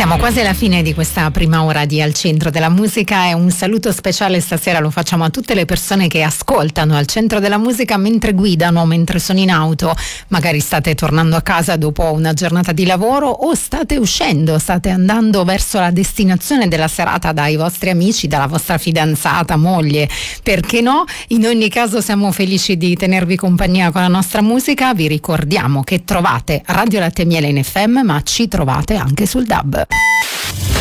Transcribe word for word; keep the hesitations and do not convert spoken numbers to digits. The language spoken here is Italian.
Siamo quasi alla fine di questa prima ora di Al Centro della Musica e un saluto speciale stasera lo facciamo a tutte le persone che ascoltano Al Centro della Musica mentre guidano, mentre sono in auto, magari state tornando a casa dopo una giornata di lavoro o state uscendo, state andando verso la destinazione della serata dai vostri amici, dalla vostra fidanzata, moglie, perché no? In ogni caso siamo felici di tenervi compagnia con la nostra musica. Vi ricordiamo che trovate Radio Latte e Miele in F M, ma ci trovate anche sul D A B.